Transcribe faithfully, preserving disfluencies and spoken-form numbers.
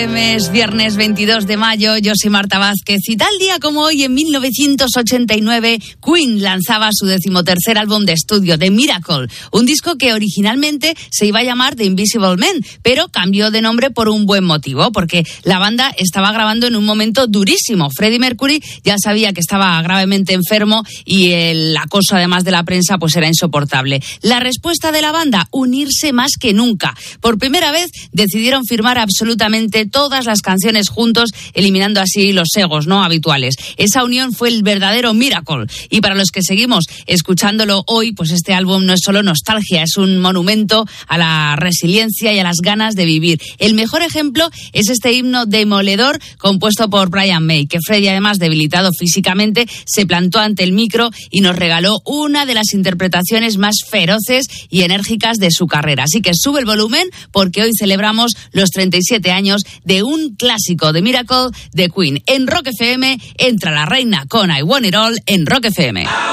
Es viernes veintidós de mayo, yo soy Marta Vázquez y tal día como hoy en mil novecientos ochenta y nueve Queen lanzaba su decimotercer álbum de estudio, The Miracle, un disco que originalmente se iba a llamar The Invisible Man, pero cambió de nombre por un buen motivo, porque la banda estaba grabando en un momento durísimo. Freddie Mercury ya sabía que estaba gravemente enfermo y el acoso además de la prensa pues era insoportable. La respuesta de la banda, unirse más que nunca. Por primera vez decidieron firmar absolutamente todas las canciones juntos, eliminando así los egos no habituales. Esa unión fue el verdadero Miracle. Y para los que seguimos escuchándolo hoy, pues este álbum no es solo nostalgia, es un monumento a la resiliencia y a las ganas de vivir. El mejor ejemplo es este himno demoledor compuesto por Brian May, que Freddie, además debilitado físicamente, se plantó ante el micro y nos regaló una de las interpretaciones más feroces y enérgicas de su carrera. Así que sube el volumen porque hoy celebramos los treinta y siete años de un clásico de Miracle de Queen. En Rock F M entra la reina con I Want It All en Rock F M.